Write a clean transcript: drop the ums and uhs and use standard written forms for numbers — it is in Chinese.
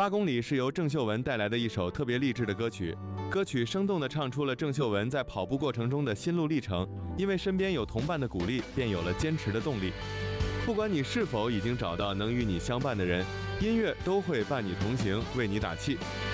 8公里是由郑秀文带来的一首特别励志的歌曲，歌曲生动地唱出了郑秀文在跑步过程中的心路历程，因为身边有同伴的鼓励，便有了坚持的动力。不管你是否已经找到能与你相伴的人，音乐都会伴你同行，为你打气。